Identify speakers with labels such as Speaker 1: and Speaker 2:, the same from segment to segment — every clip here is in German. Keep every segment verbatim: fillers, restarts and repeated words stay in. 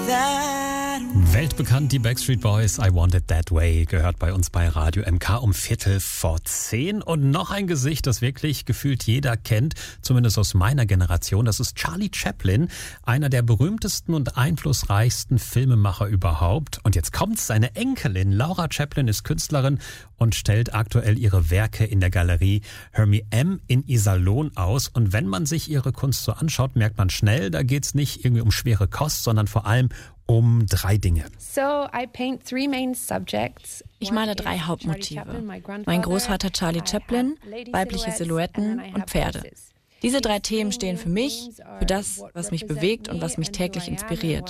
Speaker 1: Weltbekannt, die Backstreet Boys, I Want It That Way, gehört bei uns bei Radio M K um Viertel vor zehn. Und noch ein Gesicht, das wirklich gefühlt jeder kennt, zumindest aus meiner Generation, das ist Charlie Chaplin, einer der berühmtesten und einflussreichsten Filmemacher überhaupt. Und jetzt kommt's, seine Enkelin Laura Chaplin ist Künstlerin und stellt aktuell ihre Werke in der Galerie Hermie M. in Iserlohn aus. Und wenn man sich ihre Kunst so anschaut, merkt man schnell, da geht's nicht irgendwie um schwere Kost, sondern vor allem um drei Dinge.
Speaker 2: Ich male drei Hauptmotive. Mein Großvater Charlie Chaplin, weibliche Silhouetten und Pferde. Diese drei Themen stehen für mich, für das, was mich bewegt und was mich täglich inspiriert.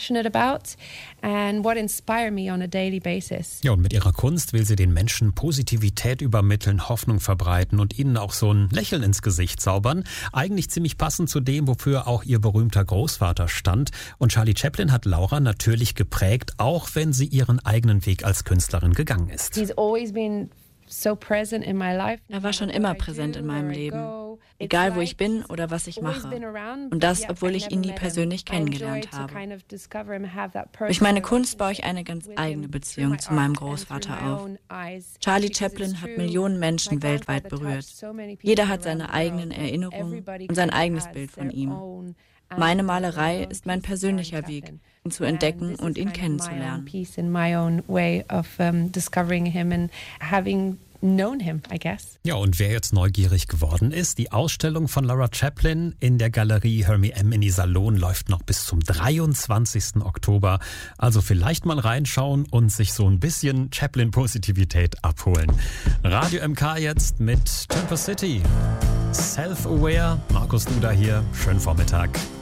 Speaker 1: Ja, und mit ihrer Kunst will sie den Menschen Positivität übermitteln, Hoffnung verbreiten und ihnen auch so ein Lächeln ins Gesicht zaubern. Eigentlich ziemlich passend zu dem, wofür auch ihr berühmter Großvater stand. Und Charlie Chaplin hat Laura natürlich geprägt, auch wenn sie ihren eigenen Weg als Künstlerin gegangen ist.
Speaker 2: Er war schon immer präsent in meinem Leben, egal wo ich bin oder was ich mache. Und das, obwohl ich ihn nie persönlich kennengelernt habe. Durch meine Kunst baue ich eine ganz eigene Beziehung zu meinem Großvater auf. Charlie Chaplin hat Millionen Menschen weltweit berührt. Jeder hat seine eigenen Erinnerungen und sein eigenes Bild von ihm. Meine Malerei ist mein persönlicher Weg, ihn zu entdecken und ihn kennenzulernen.
Speaker 1: Known him, I guess. Ja, und wer jetzt neugierig geworden ist, die Ausstellung von Laura Chaplin in der Galerie Hermie M. in Iserlohn läuft noch bis zum dreiundzwanzigsten Oktober. Also vielleicht mal reinschauen und sich so ein bisschen Chaplin-Positivität abholen. Radio M K jetzt mit Temper City. Self-Aware, Markus Duda hier. Schönen Vormittag.